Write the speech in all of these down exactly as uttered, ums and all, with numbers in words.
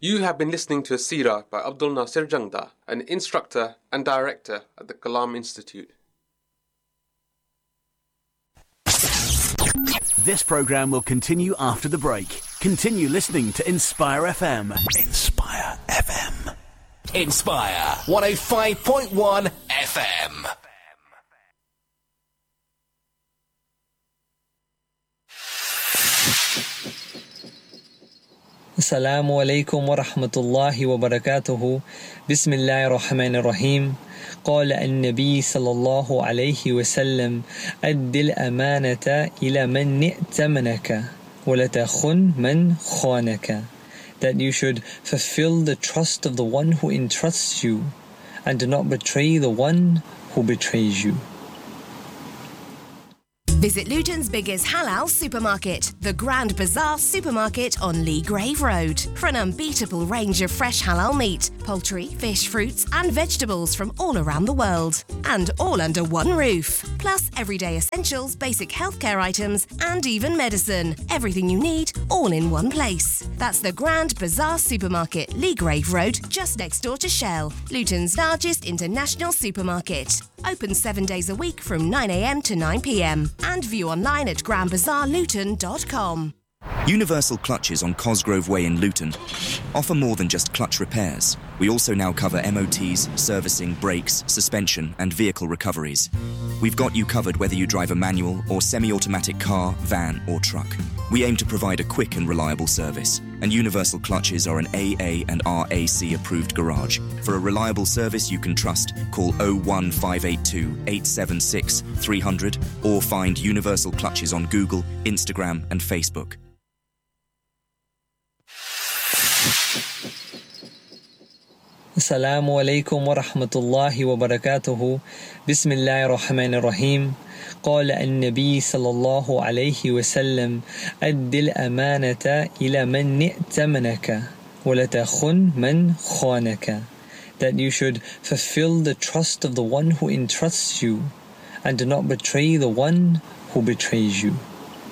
You have been listening to a seerah by Abdul Nasir Jangda, an instructor and director at the Kalam Institute. This program will continue after the break. Continue listening to Inspire F M. Inspire F M. Inspire one oh five point one F M. Assalamu alaikum wa rahmatullahi wa barakatuhu. Bismillahir Rahmanir Rahim. قال النبي صلى الله عليه وسلم أد الأمانة إلى من ائتمنك ولا تخن من خانك. That you should fulfill the trust of the one who entrusts you and do not betray the one who betrays you. Visit Luton's biggest halal supermarket, the Grand Bazaar Supermarket on Lee Grave Road, for an unbeatable range of fresh halal meat, poultry, fish, fruits and vegetables from all around the world. And all under one roof. Plus everyday essentials, basic healthcare items and even medicine. Everything you need, all in one place. That's the Grand Bazaar Supermarket, Lee Grave Road, just next door to Shell, Luton's largest international supermarket. Open seven days a week from nine a m to nine p m and view online at grand bazaar luton dot com. Universal Clutches on Cosgrove Way in Luton offer more than just clutch repairs. We also now cover M O Ts, servicing, brakes, suspension and vehicle recoveries. We've got you covered whether you drive a manual or semi-automatic car, van or truck. We aim to provide a quick and reliable service, and Universal Clutches are an A A and R A C approved garage. For a reliable service you can trust, call oh one five eight two, eight seven six, three hundred or find Universal Clutches on Google, Instagram and Facebook. Assalamu alaikum wa rahmatullahi wa barakatuhu. Bismillahir Rahmanir Rahim. قال النبي صلى الله عليه وسلم أد الأمانة إلى من ائتمنك ولا تخن من خانك. That you should fulfill the trust of the one who entrusts you and do not betray the one who betrays you.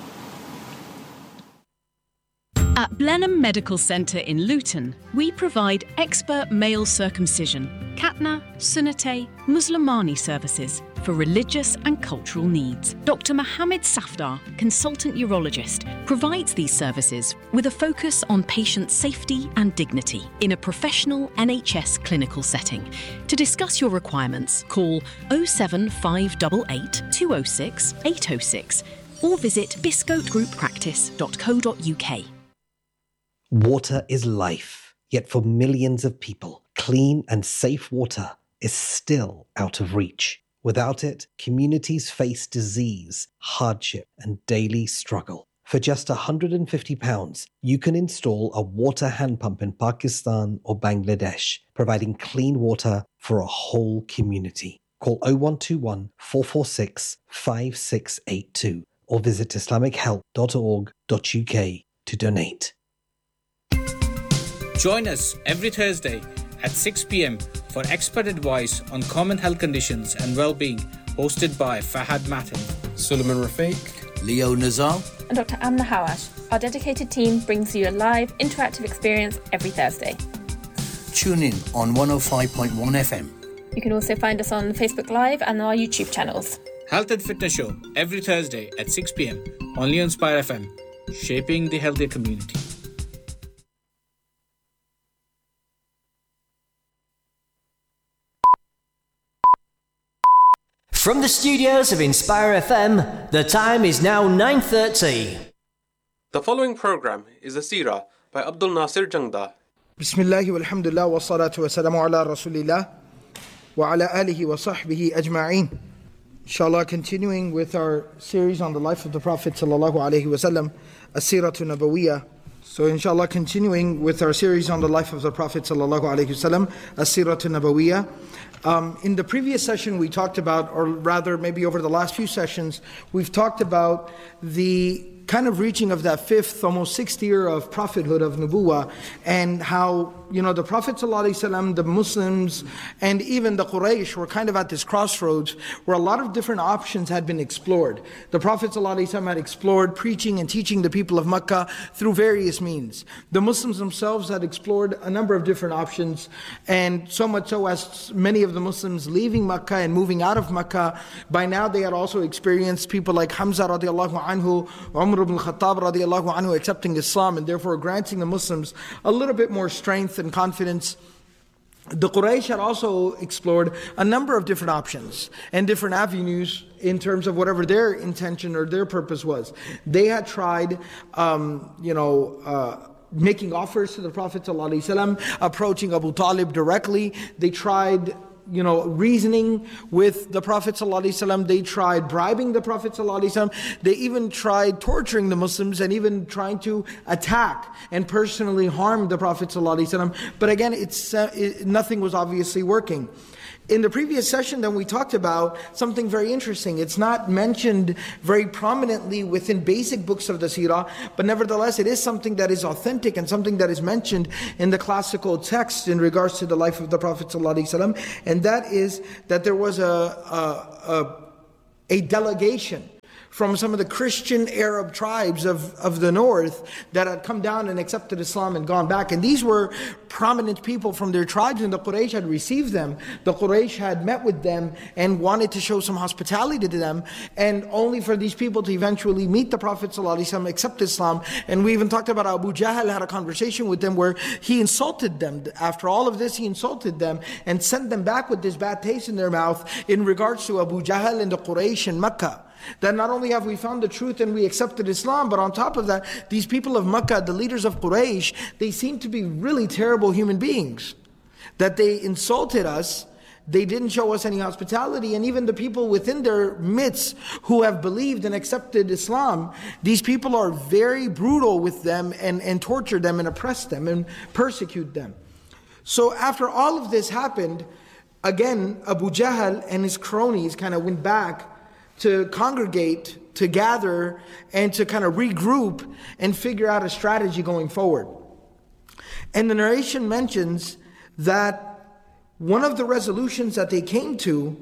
At Blenheim Medical Centre in Luton, we provide expert male circumcision, Khatna, Sunnate, Muslimani services for religious and cultural needs. Doctor Mohammed Safdar, consultant urologist, provides these services with a focus on patient safety and dignity in a professional N H S clinical setting. To discuss your requirements, call oh seven five eight eight, two oh six, eight oh six or visit biscote group practice dot co dot u k. Water is life, yet for millions of people, clean and safe water is still out of reach. Without it, communities face disease, hardship, and daily struggle. For just one hundred fifty pounds, you can install a water hand pump in Pakistan or Bangladesh, providing clean water for a whole community. Call oh one two one, four four six, five six eight two or visit islamic help dot org dot u k to donate. Join us every Thursday at six p m for expert advice on common health conditions and well-being, hosted by Fahad Matin, Suleiman Rafiq, Leo Nazar, and Doctor Amna Hawash. Our dedicated team brings you a live, interactive experience every Thursday. Tune in on one oh five point one F M. You can also find us on Facebook Live and our YouTube channels. Health and Fitness Show every Thursday at six p m only on Inspire F M, shaping the healthier community. From the studios of Inspire F M, the time is now nine thirty. The following program is a seerah by Abdul Nasir Jangda. Bismillahi walhamdulillah wa salatu wa salamu ala rasulillah wa ala alihi wa sahbihi ajma'een. Inshallah, continuing with our series on the life of the Prophet sallallahu alaihi wasallam, As-Siratu Nabawiyah. So inshallah, continuing with our series on the life of the Prophet sallallahu alaihi wasallam, As-Siratu Nabawiyah. Um, in the previous session we talked about, or rather maybe over the last few sessions, we've talked about the kind of reaching of that fifth, almost sixth year of prophethood of Nubuwah, and how you know, the Prophet ﷺ, the Muslims, and even the Quraysh were kind of at this crossroads where a lot of different options had been explored. The Prophet ﷺ had explored preaching and teaching the people of Mecca through various means. The Muslims themselves had explored a number of different options, and so much so as many of the Muslims leaving Mecca and moving out of Mecca, by now they had also experienced people like Hamza radiallahu anhu, Umar ibn Khattab radiallahu anhu accepting Islam, and therefore granting the Muslims a little bit more strength and confidence. The Quraysh had also explored a number of different options and different avenues in terms of whatever their intention or their purpose was. They had tried, um, you know, uh, making offers to the Prophet ﷺ, approaching Abu Talib directly. They tried, you know, reasoning with the Prophet ﷺ. They tried bribing the Prophet ﷺ. They even tried torturing the Muslims and even trying to attack and personally harm the Prophet ﷺ. But again, it's uh, it, nothing was obviously working. In the previous session, then, we talked about something very interesting. It's not mentioned very prominently within basic books of the Seerah, but nevertheless, it is something that is authentic and something that is mentioned in the classical text in regards to the life of the Prophet ﷺ, and that is that there was a, a, a, a delegation from some of the Christian Arab tribes of, of the north that had come down and accepted Islam and gone back. And these were prominent people from their tribes, and the Quraysh had received them. The Quraysh had met with them and wanted to show some hospitality to them, and only for these people to eventually meet the Prophet ﷺ, accept Islam. And we even talked about Abu Jahl had a conversation with them where he insulted them. After all of this, he insulted them and sent them back with this bad taste in their mouth in regards to Abu Jahl and the Quraysh in Mecca. That not only have we found the truth and we accepted Islam, but on top of that, these people of Mecca, the leaders of Quraysh, they seem to be really terrible human beings. That they insulted us, they didn't show us any hospitality, and even the people within their midst who have believed and accepted Islam, these people are very brutal with them and, and torture them and oppress them and persecute them. So after all of this happened, again, Abu Jahl and his cronies kind of went back to congregate, to gather, and to kind of regroup and figure out a strategy going forward. And the narration mentions that one of the resolutions that they came to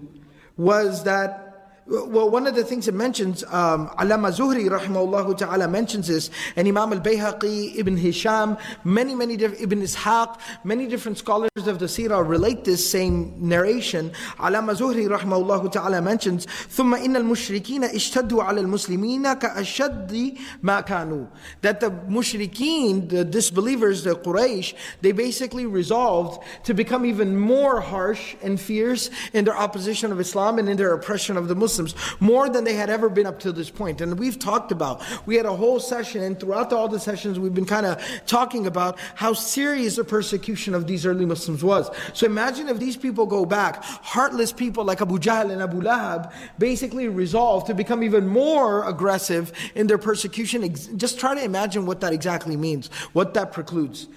was that, well, one of the things it mentions, um, Allama Zuhri rahimahullah ta'ala mentions this, and Imam al-Bayhaqi, Ibn Hisham, many, many different, Ibn Ishaq, many different scholars of the Seerah relate this same narration. Allama Zuhri rahimahullah ta'ala mentions, ثُمَّ إِنَّ الْمُشْرِكِينَ اشْتَدُّوا عَلَى الْمُسْلِمِينَ كَأَشَدِّ مَا كَانُوا. That the mushrikeen, the disbelievers, the Quraysh, they basically resolved to become even more harsh and fierce in their opposition of Islam and in their oppression of the Muslims, more than they had ever been up to this point. And we've talked about, we had a whole session, and throughout all the sessions we've been kind of talking about how serious the persecution of these early Muslims was. So imagine if these people go back, heartless people like Abu Jahl and Abu Lahab, basically resolved to become even more aggressive in their persecution. Just try to imagine what that exactly means, what that precludes.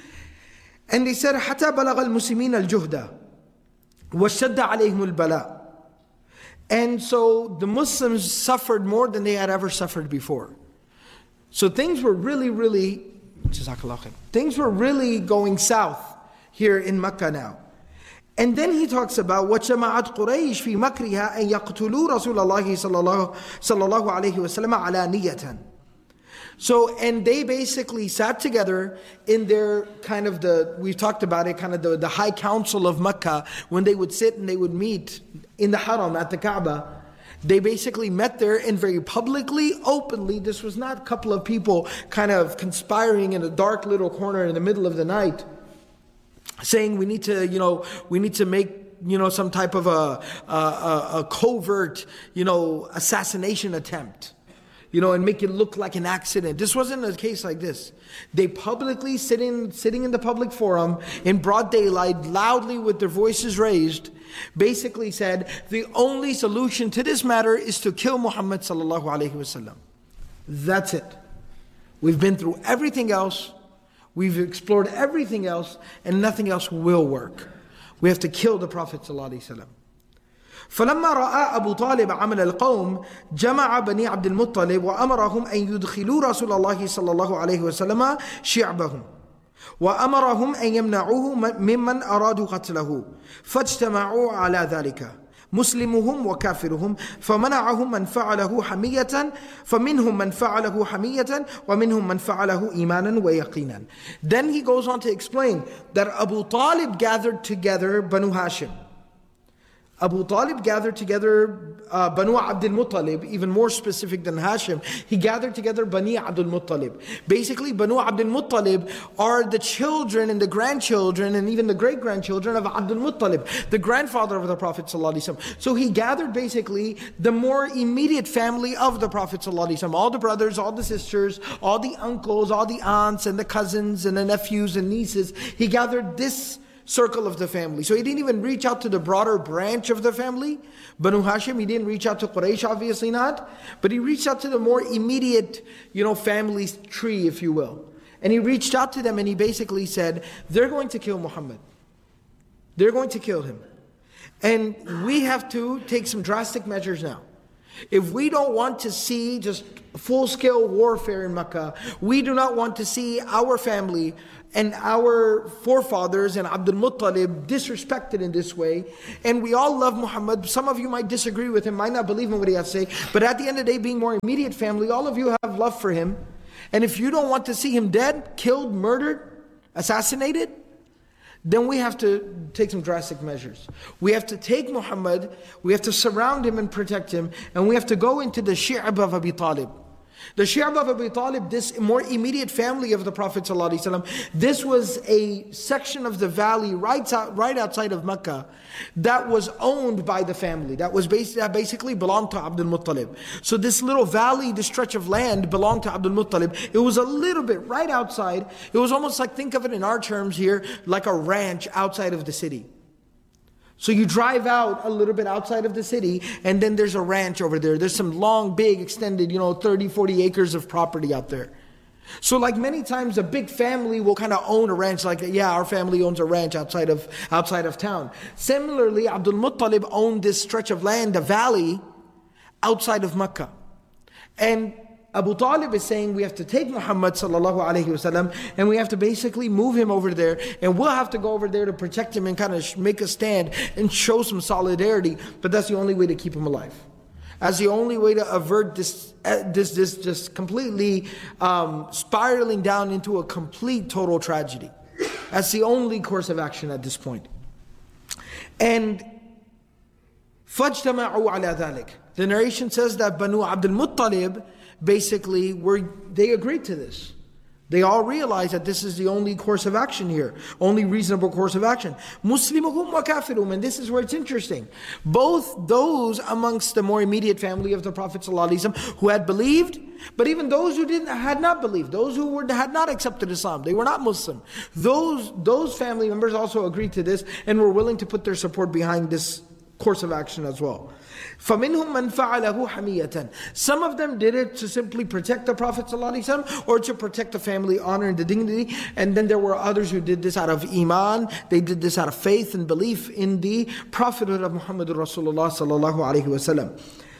And they said, حَتَى بَلَغَ الْمُسْلِمِينَ الْجُهْدَ وَاشْتَدَّ عَلَيْهِمُ الْبَلَاءُ. And so the Muslims suffered more than they had ever suffered before. So things were really, really, things were really going south here in Mecca now. And then he talks about وَجَمَعَتْ قُرَيْشْ فِي مَكْرِهَا أَنْ يَقْتُلُوا رَسُولَ اللَّهِ صَلَّى اللَّهُ عَلَيْهِ وَسَلَّمَ عَلَانِيَةً. So, and they basically sat together in their kind of the, we've talked about it, kind of the, the high council of Mecca, when they would sit and they would meet in the Haram at the Kaaba. They basically met there and very publicly, openly, this was not a couple of people kind of conspiring in a dark little corner in the middle of the night, saying we need to, you know, we need to make, you know, some type of a, a, a covert, you know, assassination attempt, you know, and make it look like an accident. This wasn't a case like this. They publicly, sitting, sitting in the public forum, in broad daylight, loudly with their voices raised, basically said, the only solution to this matter is to kill Muhammad sallallahu alaihi wasallam. That's it. We've been through everything else. We've explored everything else, and nothing else will work. We have to kill the Prophet sallallahu alaihi wasallam. فلما رأى أبو طالب عمل القوم جمع بني عبد المطلب وأمرهم أن يدخلوا رسول الله صلى الله عليه وسلم شعبهم وأمرهم أن يمنعوه ممن أرادوا قتله فاجتمعوا على ذلك مسلمهم وكافرهم فمنعهم من فعله حمية فمنهم من فعله حمية ومنهم من فعله إيمانا ويقينا. Then he goes on to explain that Abu Talib gathered together Banu Hashim. Abu Talib gathered together uh, Banu Abdul Muttalib, even more specific than Hashim. He gathered together Bani Abdul Muttalib. Basically, Banu Abdul Muttalib are the children and the grandchildren and even the great-grandchildren of Abdul Muttalib, the grandfather of the Prophet ﷺ. So he gathered basically the more immediate family of the Prophet ﷺ. All the brothers, all the sisters, all the uncles, all the aunts and the cousins and the nephews and nieces. He gathered this circle of the family. So he didn't even reach out to the broader branch of the family. Banu Hashim, he didn't reach out to Quraysh, obviously not. But he reached out to the more immediate, you know, family tree, if you will. And he reached out to them and he basically said, they're going to kill Muhammad. They're going to kill him. And we have to take some drastic measures now. If we don't want to see just full-scale warfare in Mecca, we do not want to see our family and our forefathers and Abdul Muttalib disrespected in this way. And we all love Muhammad. Some of you might disagree with him, might not believe in what he has to say. But at the end of the day, being more immediate family, all of you have love for him. And if you don't want to see him dead, killed, murdered, assassinated, then we have to take some drastic measures. We have to take Muhammad, we have to surround him and protect him, and we have to go into the Shi'ab of Abi Talib. The Shi'ab of Abi Talib, this more immediate family of the Prophet ﷺ, this was a section of the valley right, out, right outside of Mecca that was owned by the family. That was basically, that basically belonged to Abdul Muttalib. So this little valley, this stretch of land belonged to Abdul Muttalib. It was a little bit right outside. It was almost like, think of it in our terms here, like a ranch outside of the city. So you drive out a little bit outside of the city, and then there's a ranch over there. There's some long, big, extended, you know, thirty, forty acres of property out there. So like many times a big family will kind of own a ranch, like, yeah, our family owns a ranch outside of outside of town. Similarly, Abdul Muttalib owned this stretch of land, a valley, outside of Mecca. And Abu Talib is saying we have to take Muhammad sallallahu alaihi wasallam and we have to basically move him over there, and we'll have to go over there to protect him and kind of make a stand and show some solidarity. But that's the only way to keep him alive. That's the only way to avert this, this, this, just completely um, spiraling down into a complete, total tragedy. That's the only course of action at this point. And فَاجْتَمَعُوا عَلَى ذَلِكَ. The narration says that Banu Abdul Muttalib basically were, they agreed to this. They all realized that this is the only course of action here, only reasonable course of action. Muslimuhum wa kafiruhum, and this is where it's interesting. Both those amongst the more immediate family of the Prophet ﷺ who had believed, but even those who didn't had not believed, those who were, had not accepted Islam, they were not Muslim. Those those family members also agreed to this and were willing to put their support behind this course of action as well. فَمِنْهُمْ مَنْ فَعَلَهُ حَمِيَةً. Some of them did it to simply protect the Prophet ﷺ or to protect the family honor and the dignity. And then there were others who did this out of iman. They did this out of faith and belief in the prophethood of Muhammad Rasulullah sallallahu alaihi wasallam.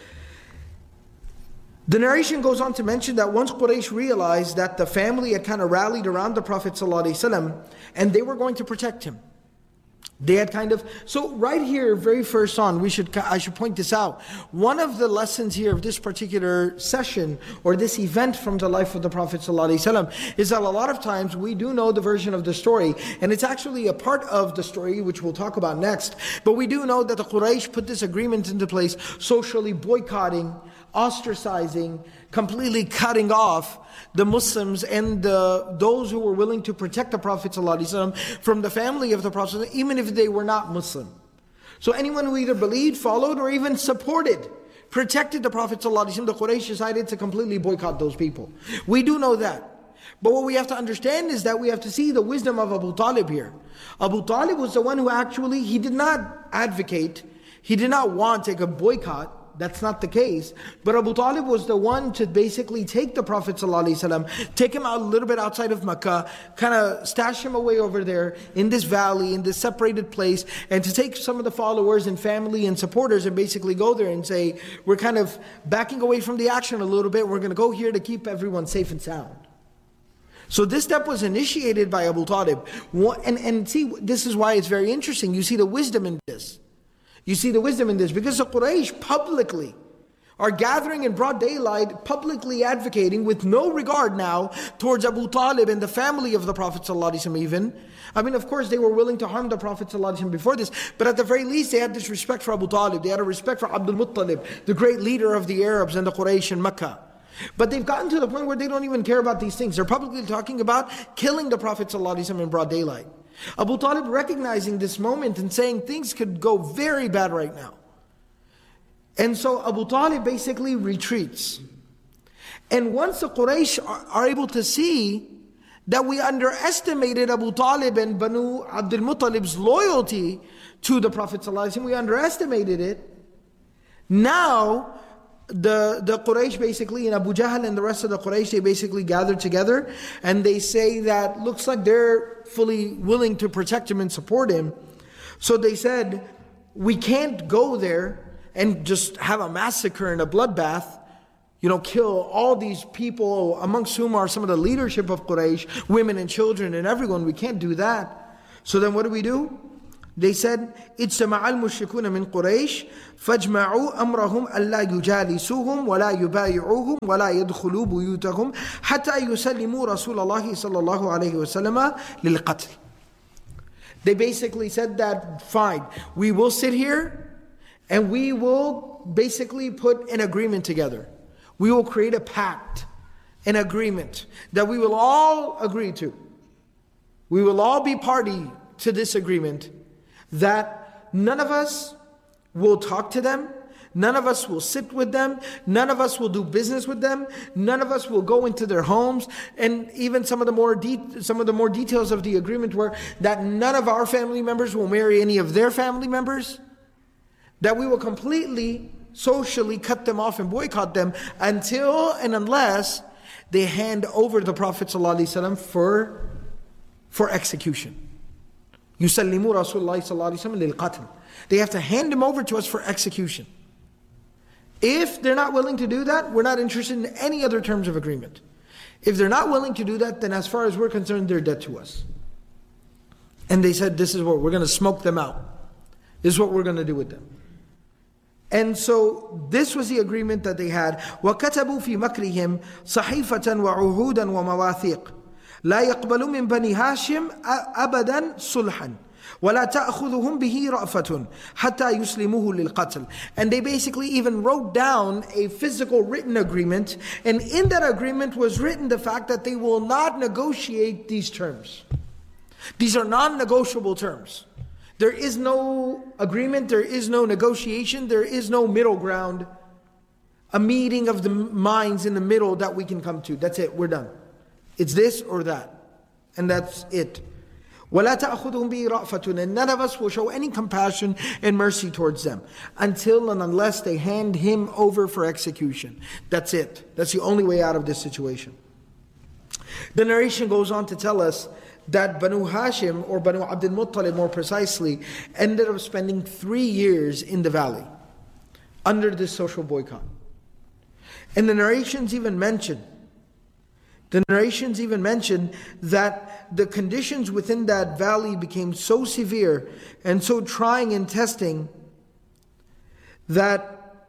The narration goes on to mention that once Quraysh realized that the family had kind of rallied around the Prophet ﷺ and they were going to protect him. They had kind of, so right here, very first on, we should, I should point this out. One of the lessons here of this particular session, or this event from the life of the Prophet ﷺ, is that a lot of times we do know the version of the story, and it's actually a part of the story, which we'll talk about next, but we do know that the Quraysh put this agreement into place, socially boycotting, ostracizing, completely cutting off the Muslims and the, those who were willing to protect the Prophet ﷺ from the family of the Prophet, even if they were not Muslim. So anyone who either believed, followed, or even supported, protected the Prophet ﷺ, the Quraysh decided to completely boycott those people. We do know that. But what we have to understand is that we have to see the wisdom of Abu Talib here. Abu Talib was the one who actually, he did not advocate, he did not want to take a boycott. That's not the case. But Abu Talib was the one to basically take the Prophet ﷺ, take him out a little bit outside of Mecca, kind of stash him away over there in this valley, in this separated place, and to take some of the followers and family and supporters and basically go there and say, we're kind of backing away from the action a little bit, we're going to go here to keep everyone safe and sound. So this step was initiated by Abu Talib. And, and see, this is why it's very interesting. You see the wisdom in this. You see the wisdom in this. Because the Quraysh publicly are gathering in broad daylight, publicly advocating with no regard now towards Abu Talib and the family of the Prophet ﷺ even. I mean, of course, they were willing to harm the Prophet ﷺ before this, but at the very least, they had this respect for Abu Talib. They had a respect for Abdul Muttalib, the great leader of the Arabs and the Quraysh in Mecca. But they've gotten to the point where they don't even care about these things. They're publicly talking about killing the Prophet ﷺ in broad daylight. Abu Talib recognizing this moment and saying things could go very bad right now. And so Abu Talib basically retreats. And once the Quraysh are, are able to see that we underestimated Abu Talib and Banu Abdul Muttalib's loyalty to the Prophet ﷺ, we underestimated it. Now, the, the Quraysh basically, and Abu Jahl and the rest of the Quraysh, they basically gather together and they say that looks like they're fully willing to protect him and support him. So they said, we can't go there and just have a massacre and a bloodbath, you know, kill all these people, amongst whom are some of the leadership of Quraysh, women and children and everyone. We can't do that. So then what do we do? They said, اجتمع المشركون من قريش فاجمعوا أمرهم ألا يجالسوهم ولا يبايعوهم ولا يدخلوا بيوتهم حتى يسلموا رسول الله صلى الله عليه وسلم للقتل. They basically said that, fine, we will sit here and we will basically put an agreement together. We will create a pact, an agreement that we will all agree to. We will all be party to this agreement that none of us will talk to them, none of us will sit with them, none of us will do business with them, none of us will go into their homes, and even some of the more de- some of the more details of the agreement were that none of our family members will marry any of their family members, that we will completely socially cut them off and boycott them until and unless they hand over the Prophet ﷺ for, for execution. يُسَلِّمُوا رَسُولَ اللَّهِ صَلَّى اللَّهُ عَلَيْهِ وَسَلَّمَ لِلْقَتْلِ. They have to hand him over to us for execution. If they're not willing to do that, we're not interested in any other terms of agreement. If they're not willing to do that, then as far as we're concerned, they're dead to us. And they said, this is what we're going to smoke them out. This is what we're going to do with them. And so this was the agreement that they had. وَكَتَبُوا فِي مَكْرِهِمْ صَحِيفَةً وَعُهُودًا وَمَوَاثِيقًا لا يقبل من بني هاشم أبدا صلحا ولا تأخذهم به رأفة حتى يسلموه للقتل. And they basically even wrote down a physical written agreement, and in that agreement was written the fact that they will not negotiate these terms. These are non-negotiable terms. There is no agreement, there is no negotiation, there is no middle ground, a meeting of the minds in the middle that we can come to. That's it, we're done. It's this or that. And that's it. وَلَا تَأْخُذُهُمْ بِهِ رَأْفَةٌ. And none of us will show any compassion and mercy towards them until and unless they hand him over for execution. That's it. That's the only way out of this situation. The narration goes on to tell us that Banu Hashim, or Banu Abdul Muttalib more precisely, ended up spending three years in the valley under this social boycott. And the narrations even mention The narrations even mention that the conditions within that valley became so severe and so trying and testing that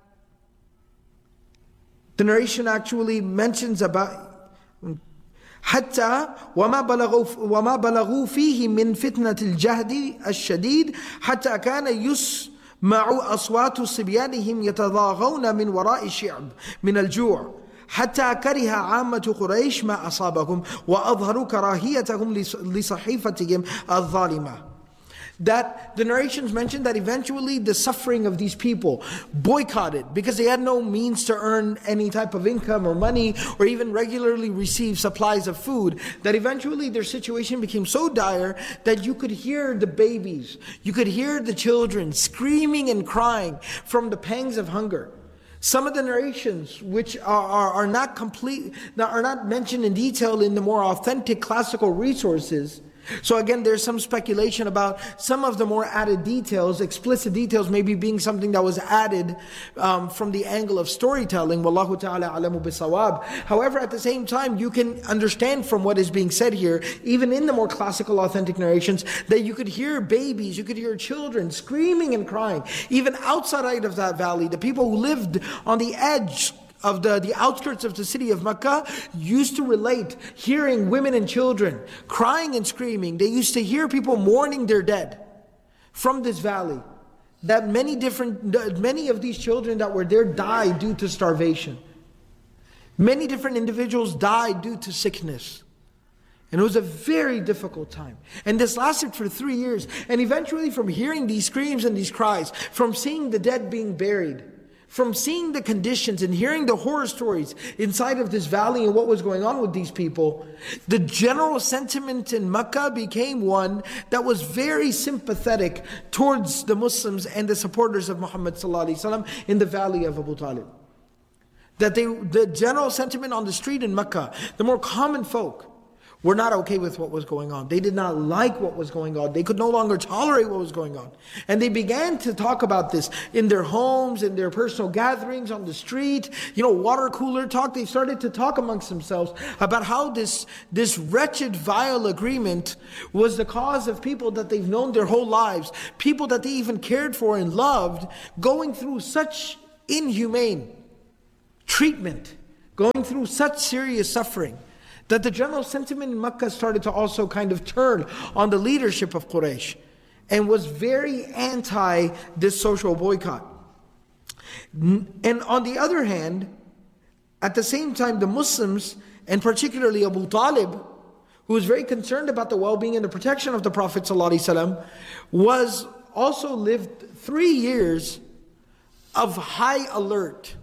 the narration actually mentions about حتى وما بلغوا وما بلغوا فيه من فتنة الجهد الشديد حتى كان يسمع أصوات صبيانهم يتضاغون من وراء الشعب من الجوع حتى كره عامة قريش ما أصابهم وأظهروا كراهيتهم لصحيفتهم الظالمة. That the narrations mention that eventually the suffering of these people boycotted because they had no means to earn any type of income or money or even regularly receive supplies of food, that eventually their situation became so dire that you could hear the babies, you could hear the children screaming and crying from the pangs of hunger. Some of the narrations, which are, are, are not complete, are not mentioned in detail in the more authentic classical resources, So again, there's some speculation about some of the more added details, explicit details maybe being something that was added um, from the angle of storytelling. Wallahu ta'ala alamu bisawab. However, at the same time, you can understand from what is being said here, even in the more classical authentic narrations, that you could hear babies, you could hear children screaming and crying. Even outside of that valley, the people who lived on the edge of the, the outskirts of the city of Mecca used to relate hearing women and children crying and screaming. They used to hear people mourning their dead from this valley. That many different, many of these children that were there died due to starvation. Many different individuals died due to sickness. And it was a very difficult time. And this lasted for three years. And eventually, from hearing these screams and these cries, from seeing the dead being buried, from seeing the conditions and hearing the horror stories inside of this valley and what was going on with these people, the general sentiment in Mecca became one that was very sympathetic towards the Muslims and the supporters of Muhammad sallallahu alaihi wasallam in the valley of Abu Talib. That they, the general sentiment on the street in Mecca, the more common folk, were not okay with what was going on. They did not like what was going on. They could no longer tolerate what was going on. And they began to talk about this in their homes, in their personal gatherings, on the street, you know, water cooler talk. They started to talk amongst themselves about how this, this wretched, vile agreement was the cause of people that they've known their whole lives, people that they even cared for and loved, going through such inhumane treatment, going through such serious suffering, that the general sentiment in Mecca started to also kind of turn on the leadership of Quraysh and was very anti this social boycott. And on the other hand, at the same time, the Muslims, and particularly Abu Talib, who was very concerned about the well-being and the protection of the Prophet ﷺ, was also lived three years of high alert.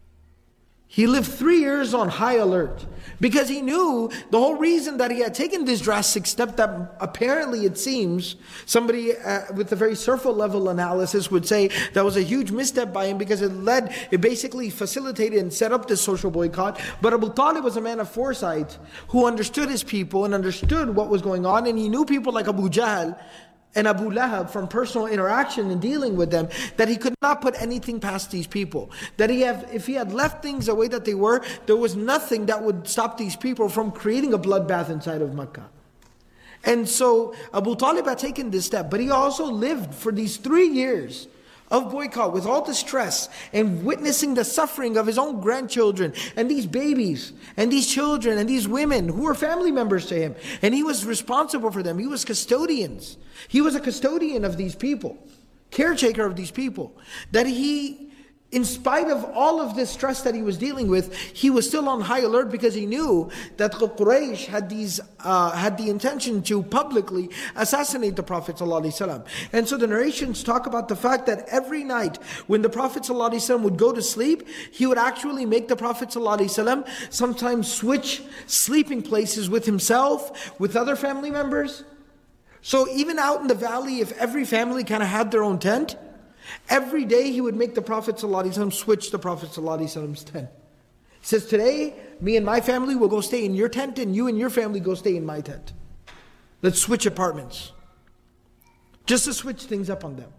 He lived three years on high alert because he knew the whole reason that he had taken this drastic step that apparently it seems somebody uh, with a very surface level analysis would say that was a huge misstep by him because it led, it basically facilitated and set up this social boycott. But Abu Talib was a man of foresight who understood his people and understood what was going on, and he knew people like Abu Jahl and Abu Lahab from personal interaction and dealing with them, that he could not put anything past these people. That he have, if he had left things the way that they were, there was nothing that would stop these people from creating a bloodbath inside of Mecca. And so Abu Talib had taken this step, but he also lived for these three years of boycott with all the stress and witnessing the suffering of his own grandchildren and these babies and these children and these women who were family members to him. And he was responsible for them. He was custodians. He was a custodian of these people, caretaker of these people. That he, in spite of all of this stress that he was dealing with, he was still on high alert because he knew that Quraysh had these uh, had the intention to publicly assassinate the Prophet ﷺ. And so the narrations talk about the fact that every night when the Prophet ﷺ would go to sleep, he would actually make the Prophet ﷺ sometimes switch sleeping places with himself, with other family members. So even out in the valley, if every family kind of had their own tent, every day he would make the Prophet ﷺ switch the Prophet ﷺ's tent. He says, today, me and my family will go stay in your tent, and you and your family go stay in my tent. Let's switch apartments. Just to switch things up on them.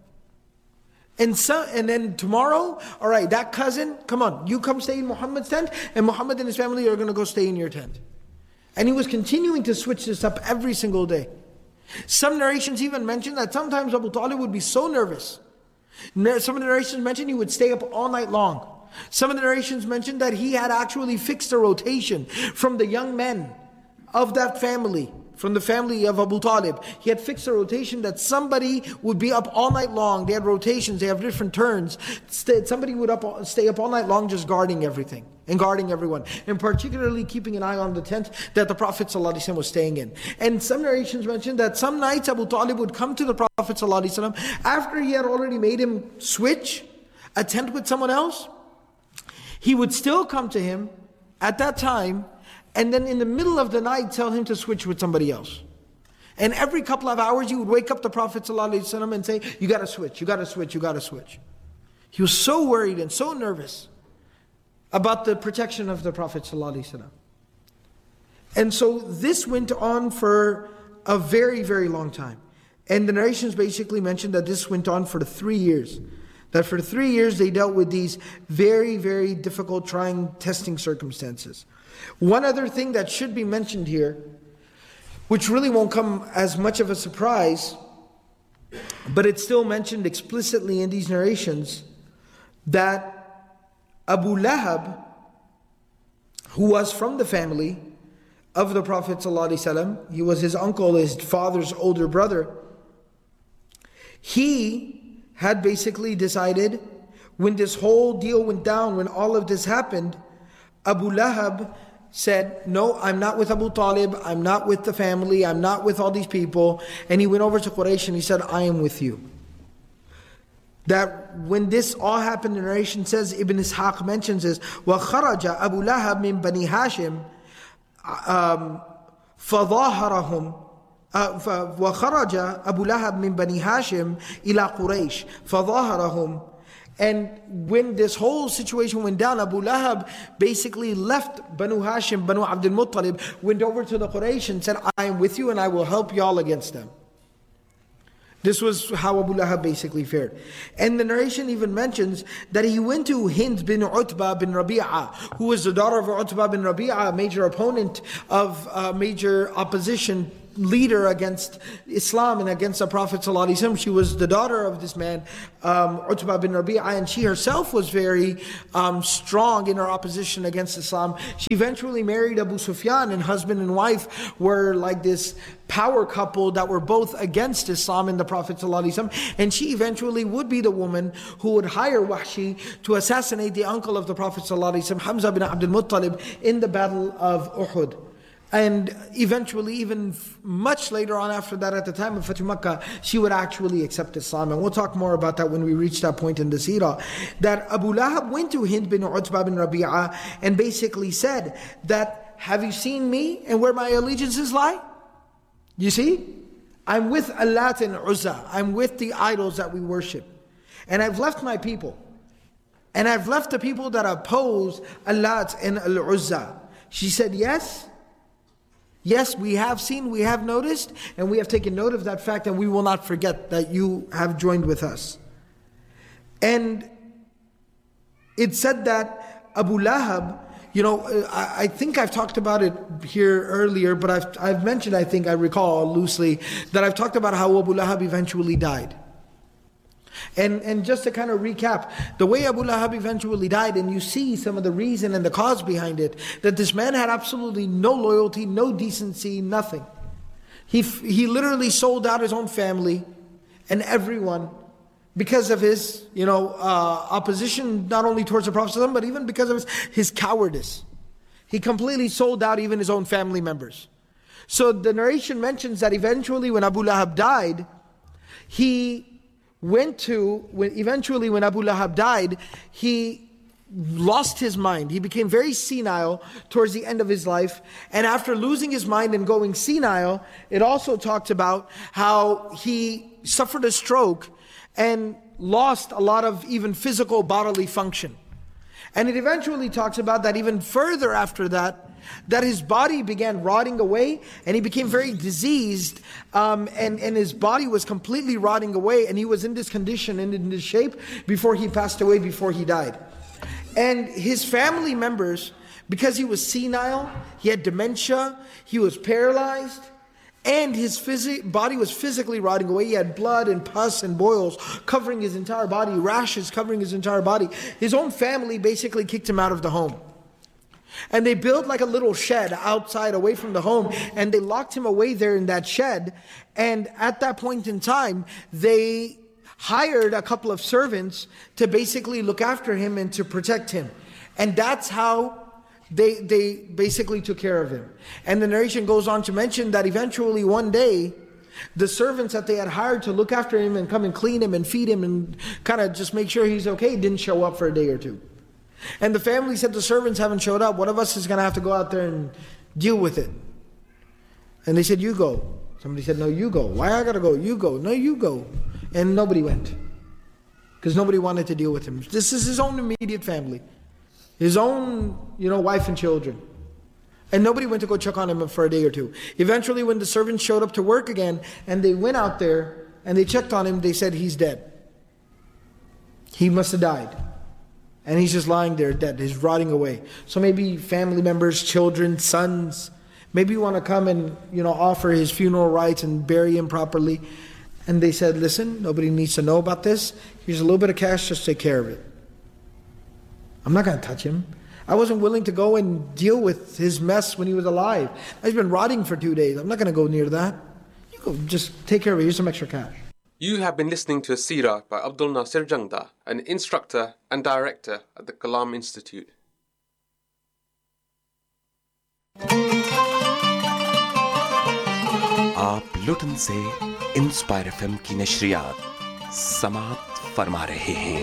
And so, and then tomorrow, all right, that cousin, come on, you come stay in Muhammad's tent, and Muhammad and his family are going to go stay in your tent. And he was continuing to switch this up every single day. Some narrations even mention that sometimes Abu Talib would be so nervous. Some of the narrations mention he would stay up all night long. Some of the narrations mention that he had actually fixed a rotation from the young men of that family, from the family of Abu Talib. He had fixed a rotation that somebody would be up all night long. They had rotations, they have different turns. Somebody would up, stay up all night long just guarding everything and guarding everyone, and particularly keeping an eye on the tent that the Prophet ﷺ was staying in. And some narrations mention that some nights Abu Talib would come to the Prophet ﷺ after he had already made him switch a tent with someone else. He would still come to him at that time, and then in the middle of the night tell him to switch with somebody else. And every couple of hours he would wake up the Prophet ﷺ and say, you got to switch, you got to switch, you got to switch. He was so worried and so nervous about the protection of the Prophet ﷺ. And so this went on for a very, very long time. And the narrations basically mention that this went on for three years. That for three years they dealt with these very, very difficult, trying, testing circumstances. One other thing that should be mentioned here, which really won't come as much of a surprise, but it's still mentioned explicitly in these narrations, that Abu Lahab, who was from the family of the Prophet ﷺ, he was his uncle, his father's older brother, he had basically decided, when this whole deal went down, when all of this happened, Abu Lahab said, no, I'm not with Abu Talib, I'm not with the family, I'm not with all these people. And he went over to Quraysh and he said, I am with you. That when this all happened, the narration says, Ibn Ishaq mentions this, وَخَرَجَ أَبُو لَهَبْ مِنْ بَنِي هَاشِمٍ فَظَاهَرَهُمْ وَخَرَجَ أَبُو لَهَبْ مِنْ بَنِي هَاشِمٍ إِلَى قُرَيْشٍ فَظَاهَرَهُم. And when this whole situation went down, Abu Lahab basically left Banu Hashim, Banu Abdul Muttalib, went over to the Quraysh and said, I am with you and I will help y'all against them. This was how Abu Lahab basically fared. And the narration even mentions that he went to Hind bin Utbah bin Rabi'ah, who was the daughter of Utbah bin Rabi'ah, a major opponent of uh, major opposition leader against Islam and against the Prophet ﷺ. She was the daughter of this man, um, Utbah bin Rabi'ah, and she herself was very um, strong in her opposition against Islam. She eventually married Abu Sufyan, and husband and wife were like this power couple that were both against Islam and the Prophet ﷺ. And she eventually would be the woman who would hire Wahshi to assassinate the uncle of the Prophet ﷺ, Hamza bin Abdul Muttalib, in the battle of Uhud. And eventually, even much later on after that, at the time of Fatih Makkah, she would actually accept Islam. And we'll talk more about that when we reach that point in the seerah. That Abu Lahab went to Hind bin Utbah bin Rabi'ah and basically said that, have you seen me and where my allegiances lie? You see? I'm with Allat and Uzza. I'm with the idols that we worship. And I've left my people. And I've left the people that oppose Allat and Al-Uzza. She said, yes. Yes, we have seen, we have noticed, and we have taken note of that fact, and we will not forget that you have joined with us. And it said that Abu Lahab, you know, I, I think I've talked about it here earlier, but I've, I've mentioned, I think I recall loosely, that I've talked about how Abu Lahab eventually died. And and just to kind of recap, the way Abu Lahab eventually died, and you see some of the reason and the cause behind it, that this man had absolutely no loyalty, no decency, nothing. He he literally sold out his own family and everyone because of his, you know, uh, opposition not only towards the Prophet, but even because of his, his cowardice. He completely sold out even his own family members. So the narration mentions that eventually when Abu Lahab died, he went to, when, eventually when Abu Lahab died, he lost his mind. He became very senile towards the end of his life. And after losing his mind and going senile, it also talked about how he suffered a stroke and lost a lot of even physical bodily function. And it eventually talks about that even further after that, that his body began rotting away and he became very diseased, um, and, and his body was completely rotting away, and he was in this condition and in this shape before he passed away, before he died. And his family members, because he was senile, he had dementia, he was paralyzed, and his phys- body was physically rotting away. He had blood and pus and boils covering his entire body, rashes covering his entire body. His own family basically kicked him out of the home. And they built like a little shed outside away from the home, and they locked him away there in that shed. And at that point in time, they hired a couple of servants to basically look after him and to protect him. And that's how they they basically took care of him. And the narration goes on to mention that eventually one day, the servants that they had hired to look after him and come and clean him and feed him and kind of just make sure he's okay didn't show up for a day or two. And the family said, the servants haven't showed up. One of us is going to have to go out there and deal with it. And they said, you go. Somebody said, no, you go. Why I got to go? You go. No, you go. And nobody went. Because nobody wanted to deal with him. This is his own immediate family. His own, you know, wife and children. And nobody went to go check on him for a day or two. Eventually, when the servants showed up to work again, and they went out there, and they checked on him, they said, he's dead. He must have died. And he's just lying there dead. He's rotting away. So maybe family members, children, sons, maybe you want to come and, you know, offer his funeral rites and bury him properly. And they said, listen, nobody needs to know about this. Here's a little bit of cash, just take care of it. I'm not going to touch him. I wasn't willing to go and deal with his mess when he was alive. He's been rotting for two days. I'm not going to go near that. You go, just take care of it. Here's some extra cash. You have been listening to a seerah by Abdul Nasir Jangda, an instructor and director at the Kalam Institute. आप लुटन से inspire FM की नशरियात समाप्त फरमा रहे हैं।